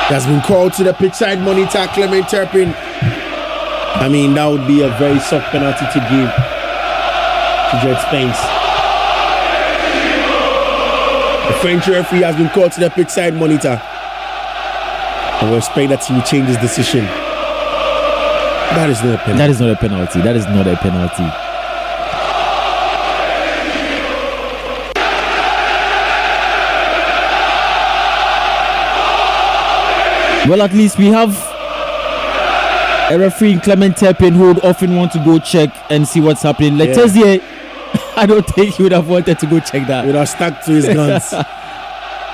That's been called to the pitch side monitor, Clement Turpin. I mean, that would be a very soft penalty to give to Jed Spence. The French referee has been called to the pitch side monitor. And we expect that he will change his decision. That is not a penalty. That is not a penalty. That is not a penalty. Well, at least we have a referee in Clement Turpin who would often want to go check and see what's happening. Letizia, I don't think he would have wanted to go check that. He would have stuck to his guns.